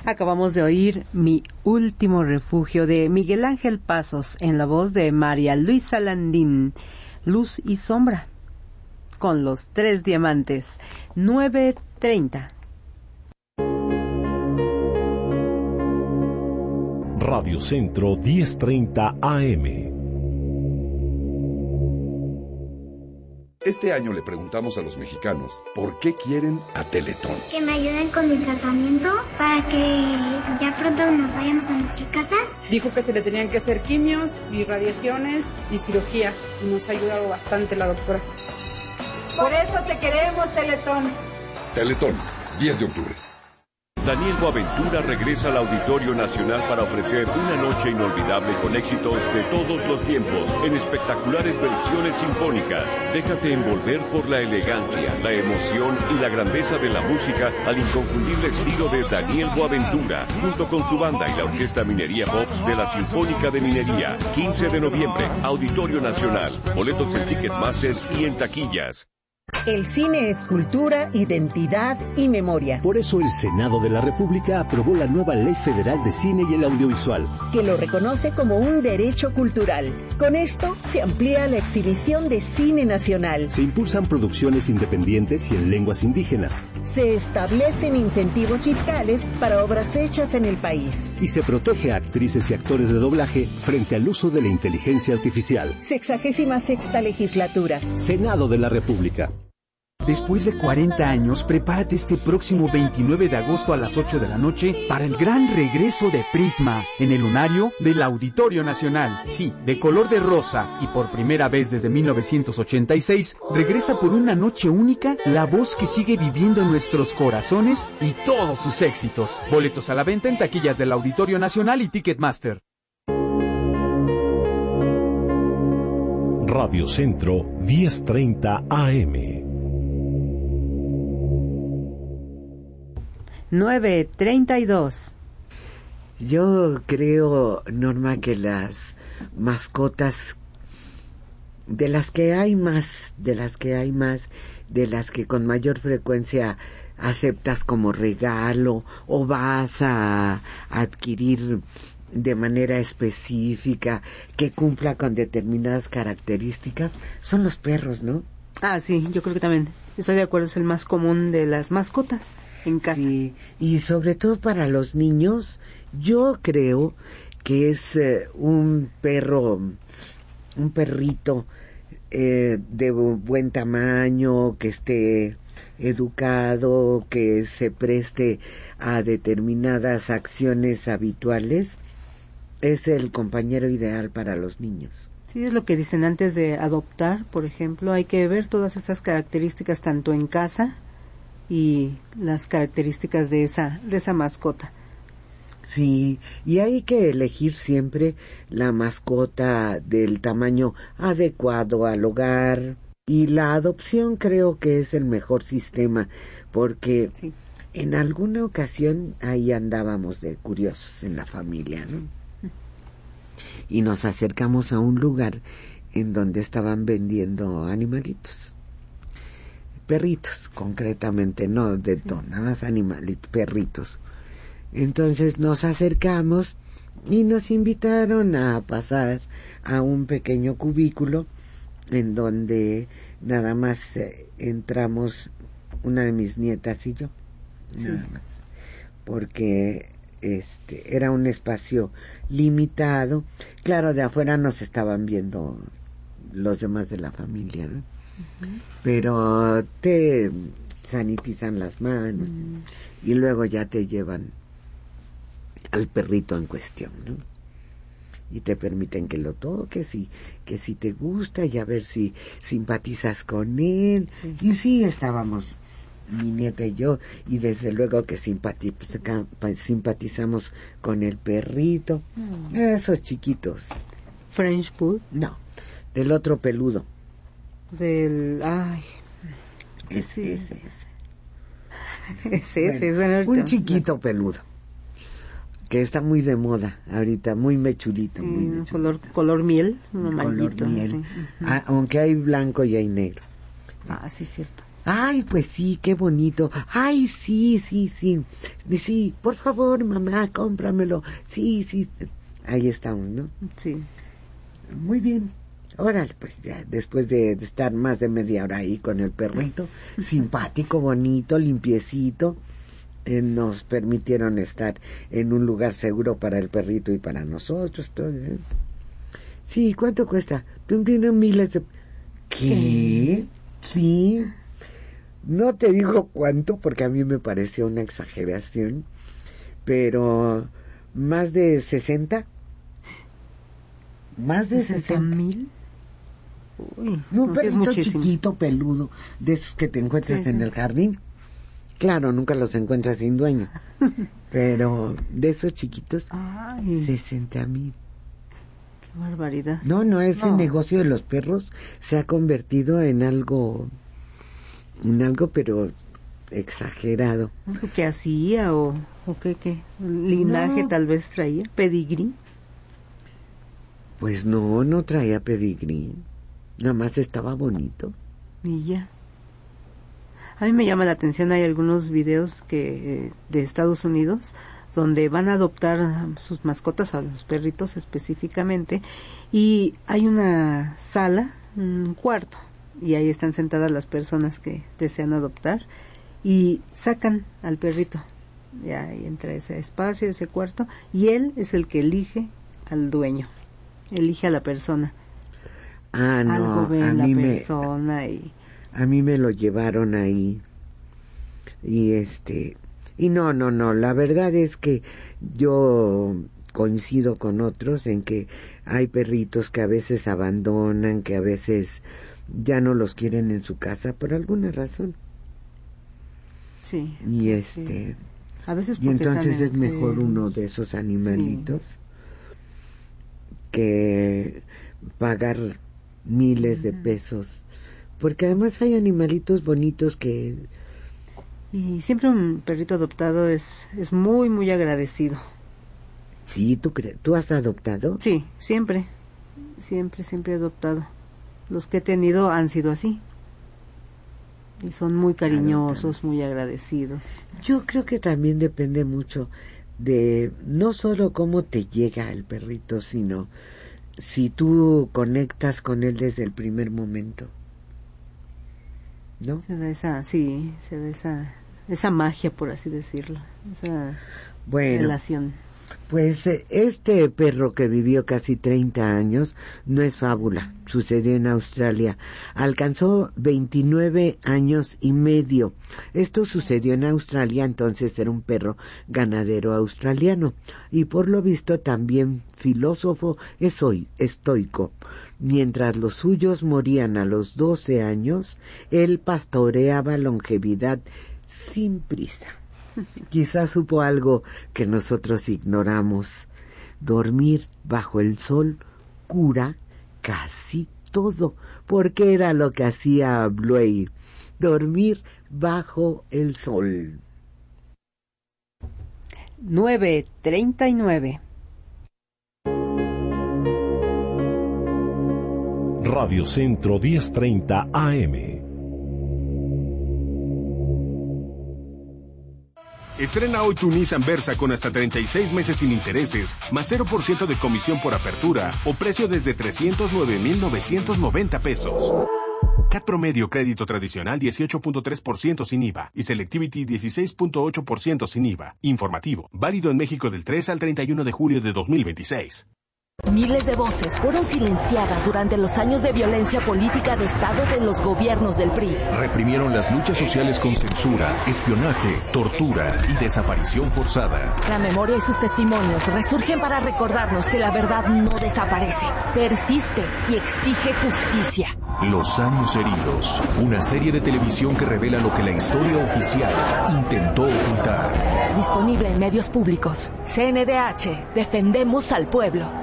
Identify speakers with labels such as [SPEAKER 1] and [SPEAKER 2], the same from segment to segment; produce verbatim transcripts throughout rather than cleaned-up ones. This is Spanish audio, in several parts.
[SPEAKER 1] Acabamos de oír Mi Último Refugio de Miguel Ángel Pasos en la voz de María Luisa Landín, Luz y Sombra, con Los Tres Diamantes. nueve treinta.
[SPEAKER 2] Radio Centro diez treinta A M.
[SPEAKER 3] Este año le preguntamos a los mexicanos por qué quieren a Teletón.
[SPEAKER 4] Que me ayuden con mi tratamiento para que ya pronto nos vayamos a nuestra casa.
[SPEAKER 5] Dijo que se le tenían que hacer quimios y radiaciones y cirugía y nos ha ayudado bastante la doctora.
[SPEAKER 6] Por eso te queremos, Teletón.
[SPEAKER 3] Teletón, diez de octubre.
[SPEAKER 7] Daniel Boaventura regresa al Auditorio Nacional para ofrecer una noche inolvidable con éxitos de todos los tiempos en espectaculares versiones sinfónicas. Déjate envolver por la elegancia, la emoción y la grandeza de la música al inconfundible estilo de Daniel Boaventura, junto con su banda y la Orquesta Minería Pops de la Sinfónica de Minería. quince de noviembre, Auditorio Nacional. Boletos en Ticketmaster y en taquillas.
[SPEAKER 8] El cine es cultura, identidad y memoria.
[SPEAKER 9] Por eso el Senado de la República aprobó la nueva Ley Federal de Cine y el Audiovisual,
[SPEAKER 8] que lo reconoce como un derecho cultural. Con esto se amplía la exhibición de cine nacional.
[SPEAKER 9] Se impulsan producciones independientes y en lenguas indígenas.
[SPEAKER 8] Se establecen incentivos fiscales para obras hechas en el país.
[SPEAKER 9] Y se protege a actrices y actores de doblaje frente al uso de la inteligencia artificial.
[SPEAKER 8] Sexagésima sexta legislatura.
[SPEAKER 9] Senado de la República.
[SPEAKER 10] Después de cuarenta años, prepárate este próximo veintinueve de agosto a las ocho de la noche para el gran regreso de Prisma en el lunario del Auditorio Nacional. Sí, de color de rosa y por primera vez desde mil novecientos ochenta y seis, regresa por una noche única la voz que sigue viviendo en nuestros corazones y todos sus éxitos. Boletos a la venta en taquillas del Auditorio Nacional y Ticketmaster.
[SPEAKER 2] Radio Centro diez treinta A M.
[SPEAKER 1] nueve treinta y dos.
[SPEAKER 11] Yo creo, Norma, que las mascotas, de las que hay más, de las que hay más, de las que con mayor frecuencia aceptas como regalo o vas a adquirir de manera específica, que cumpla con determinadas características, son los perros, ¿no?
[SPEAKER 1] Ah, sí, yo creo que también estoy de acuerdo, es el más común de las mascotas en casa.
[SPEAKER 11] Sí, y sobre todo para los niños, yo creo que es eh, un perro, un perrito eh, de buen tamaño, que esté educado, que se preste a determinadas acciones habituales, es el compañero ideal para los niños.
[SPEAKER 1] Sí, es lo que dicen antes de adoptar, por ejemplo, hay que ver todas esas características tanto en casa y las características de esa de esa mascota.
[SPEAKER 11] Sí, y hay que elegir siempre la mascota del tamaño adecuado al hogar, y la adopción creo que es el mejor sistema, porque sí, en alguna ocasión ahí andábamos de curiosos en la familia, ¿no? Y nos acercamos a un lugar en donde estaban vendiendo animalitos, perritos concretamente, no de todo, sí, nada más animalitos, perritos. Entonces nos acercamos y nos invitaron a pasar a un pequeño cubículo en donde nada más eh, entramos una de mis nietas y yo, sí, nada más, porque este era un espacio limitado. Claro, de afuera nos estaban viendo los demás de la familia, ¿no? Uh-huh. Pero te sanitizan las manos, uh-huh, y luego ya te llevan al perrito en cuestión, ¿no? Y te permiten que lo toques y que si te gusta y a ver si simpatizas con él. Sí. Y sí, estábamos mi nieta y yo, y desde luego que simpatiz- simpatizamos con el perrito. Mm. Esos chiquitos.
[SPEAKER 1] French Poodle.
[SPEAKER 11] No, del otro peludo.
[SPEAKER 1] Del... ay...
[SPEAKER 11] Es,
[SPEAKER 1] sí.
[SPEAKER 11] ese, ese.
[SPEAKER 1] Es ese,
[SPEAKER 11] bueno,
[SPEAKER 1] bueno,
[SPEAKER 11] un chiquito peludo, que está muy de moda ahorita, muy mechudito.
[SPEAKER 1] Sí,
[SPEAKER 11] muy mechudito.
[SPEAKER 1] color, color miel, uno
[SPEAKER 11] color
[SPEAKER 1] maldito,
[SPEAKER 11] miel.
[SPEAKER 1] Sí.
[SPEAKER 11] Ah, aunque hay blanco y hay negro.
[SPEAKER 1] Ah, sí, cierto.
[SPEAKER 11] Ay, pues sí, qué bonito. Ay, sí, sí, sí. Sí, por favor, mamá, cómpramelo. Sí, sí. Ahí estamos, ¿no?
[SPEAKER 1] Sí.
[SPEAKER 11] Muy bien. Órale, pues ya, después de, de estar más de media hora ahí con el perrito, simpático, bonito, limpiecito, eh, nos permitieron estar en un lugar seguro para el perrito y para nosotros. Todo, ¿eh? Sí, ¿cuánto cuesta? Tienen miles de... ¿Qué? Sí. No te digo cuánto porque a mí me pareció una exageración, pero más de sesenta. Más de sesenta
[SPEAKER 1] mil. Uy,
[SPEAKER 11] un
[SPEAKER 1] no,
[SPEAKER 11] perrito
[SPEAKER 1] sí
[SPEAKER 11] chiquito, peludo, de esos que te encuentras sí, en sí. el jardín. Claro, nunca los encuentras sin dueño, pero de esos chiquitos,
[SPEAKER 1] Ay.
[SPEAKER 11] sesenta mil.
[SPEAKER 1] Qué barbaridad.
[SPEAKER 11] No, no, ese
[SPEAKER 1] no.
[SPEAKER 11] negocio de los perros se ha convertido en algo, en algo, pero exagerado.
[SPEAKER 1] ¿Qué hacía o, o qué, qué? ¿Linaje no. tal vez traía? ¿Pedigrí?
[SPEAKER 11] Pues no, no traía pedigrí. Nada más estaba bonito.
[SPEAKER 1] Y ya. A mí me llama la atención, hay algunos videos que eh, de Estados Unidos donde van a adoptar a sus mascotas, a los perritos específicamente, y hay una sala, un cuarto, y ahí están sentadas las personas que desean adoptar, y sacan al perrito. Ya ahí entra ese espacio, ese cuarto, y él es el que elige al dueño, elige a la persona.
[SPEAKER 11] Ah, no,
[SPEAKER 1] algo ve
[SPEAKER 11] a
[SPEAKER 1] la
[SPEAKER 11] mí
[SPEAKER 1] persona
[SPEAKER 11] me,
[SPEAKER 1] y...
[SPEAKER 11] a mí me lo llevaron ahí y este y no, no, no, la verdad es que yo coincido con otros en que hay perritos que a veces abandonan, que a veces ya no los quieren en su casa por alguna razón.
[SPEAKER 1] Sí.
[SPEAKER 11] Y este
[SPEAKER 1] sí. A veces
[SPEAKER 11] y entonces es mejor
[SPEAKER 1] enfermos.
[SPEAKER 11] Uno de esos animalitos
[SPEAKER 1] sí.
[SPEAKER 11] que pagar miles de pesos, porque además hay animalitos bonitos que...
[SPEAKER 1] Y siempre un perrito adoptado es es muy, muy agradecido.
[SPEAKER 11] Sí, ¿tú crees? ¿Tú has adoptado?
[SPEAKER 1] Sí, siempre, siempre, siempre he adoptado. Los que he tenido han sido así. Y son muy cariñosos, adoptado. Muy agradecidos.
[SPEAKER 11] Yo creo que también depende mucho de no solo cómo te llega el perrito, sino si tú conectas con él desde el primer momento, ¿no?
[SPEAKER 1] Se da esa, sí, se da esa, esa magia, por así decirlo, esa
[SPEAKER 11] bueno,
[SPEAKER 1] relación.
[SPEAKER 11] Pues este perro que vivió casi treinta años no es fábula, sucedió en Australia. Alcanzó veintinueve años y medio. Esto sucedió en Australia, entonces era un perro ganadero australiano. Y por lo visto también filósofo estoico. Mientras los suyos morían a los doce años, él pastoreaba longevidad sin prisa. Quizás supo algo que nosotros ignoramos. Dormir bajo el sol cura casi todo, porque era lo que hacía Bluey, dormir bajo el sol.
[SPEAKER 1] nueve treinta y nueve.
[SPEAKER 2] Radio Centro diez treinta A M.
[SPEAKER 12] Estrena hoy tu Nissan Versa con hasta treinta y seis meses sin intereses, más cero por ciento de comisión por apertura o precio desde trescientos nueve mil novecientos noventa pesos. C A T promedio crédito tradicional dieciocho punto tres por ciento sin I V A y Selectivity dieciséis punto ocho por ciento sin I V A. Informativo, válido en México del tres al treinta y uno de julio de dos mil veintiséis.
[SPEAKER 13] Miles de voces fueron silenciadas durante los años de violencia política de Estado de los gobiernos del P R I.
[SPEAKER 7] Reprimieron las luchas sociales con censura, espionaje, tortura y desaparición forzada.
[SPEAKER 13] La memoria y sus testimonios resurgen para recordarnos que la verdad no desaparece, persiste y exige justicia.
[SPEAKER 7] Los años heridos, una serie de televisión que revela lo que la historia oficial intentó ocultar.
[SPEAKER 13] Disponible en medios públicos. C N D H, defendemos al pueblo.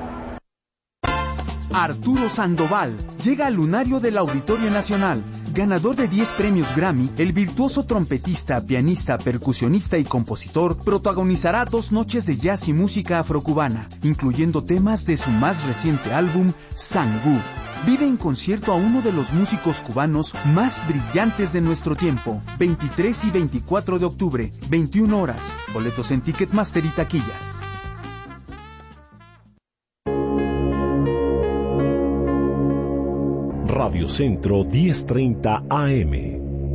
[SPEAKER 10] Arturo Sandoval llega al lunario del Auditorio Nacional. Ganador de diez premios Grammy, el virtuoso trompetista, pianista, percusionista y compositor protagonizará dos noches de jazz y música afrocubana, incluyendo temas de su más reciente álbum, Sangú. Vive en concierto a uno de los músicos cubanos más brillantes de nuestro tiempo. veintitrés y veinticuatro de octubre, veintiuna horas. Boletos en Ticketmaster y taquillas.
[SPEAKER 2] Radio Centro diez treinta A M.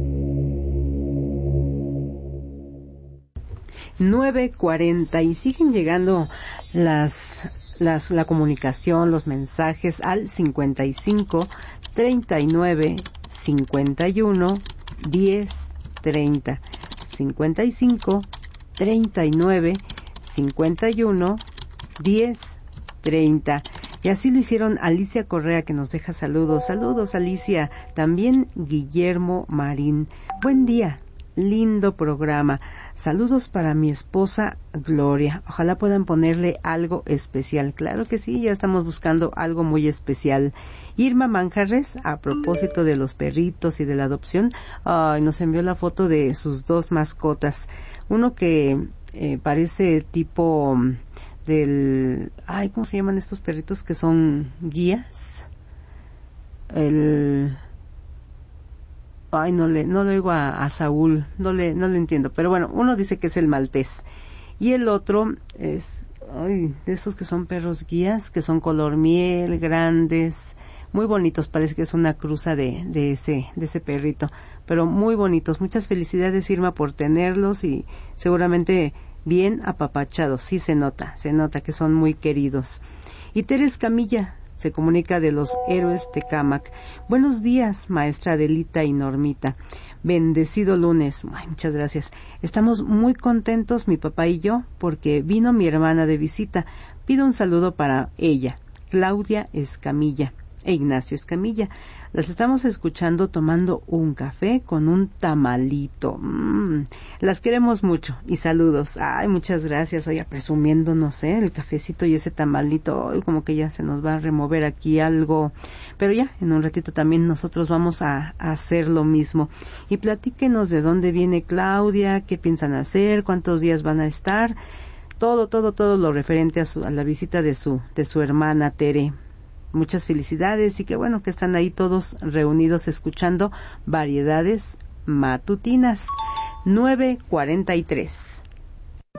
[SPEAKER 1] nueve cuarenta y siguen llegando las, las, la comunicación, los mensajes al cincuenta y cinco, treinta y nueve, cincuenta y uno, diez, treinta. cincuenta y cinco, treinta y nueve, cincuenta y uno, diez, treinta. Y así lo hicieron Alicia Correa, que nos deja saludos. Saludos, Alicia. También Guillermo Marín. Buen día. Lindo programa. Saludos para mi esposa Gloria. Ojalá puedan ponerle algo especial. Claro que sí, ya estamos buscando algo muy especial. Irma Manjarres, a propósito de los perritos y de la adopción, uh, nos envió la foto de sus dos mascotas. Uno que eh, parece tipo del... Ay, ¿cómo se llaman estos perritos que son guías? El... Ay, no le, no le oigo a, a Saúl, no le, no le entiendo. Pero bueno, uno dice que es el maltés. Y el otro es, ay, de esos que son perros guías, que son color miel, grandes, muy bonitos. Parece que es una cruza de, de ese, de ese perrito. Pero muy bonitos. Muchas felicidades, Irma, por tenerlos y seguramente bien apapachados. Sí se nota, se nota que son muy queridos. Y Teres Camilla se comunica de los héroes Tecámac. Buenos días, maestra Adelita y Normita. Bendecido lunes. Ay, muchas gracias. Estamos muy contentos, mi papá y yo, porque vino mi hermana de visita. Pido un saludo para ella, Claudia Escamilla e Ignacio Escamilla. Las estamos escuchando tomando un café con un tamalito. Mm, las queremos mucho y saludos. Ay, muchas gracias. Oye, presumiendo, no sé, el cafecito y ese tamalito. Ay, como que ya se nos va a remover aquí algo. Pero ya, en un ratito también nosotros vamos a, a hacer lo mismo. Y platíquenos de dónde viene Claudia, qué piensan hacer, cuántos días van a estar. Todo, todo, todo lo referente a, su, a la visita de su, de su hermana Tere. Muchas felicidades y qué bueno que están ahí todos reunidos escuchando Variedades Matutinas. nueve cuarenta y tres.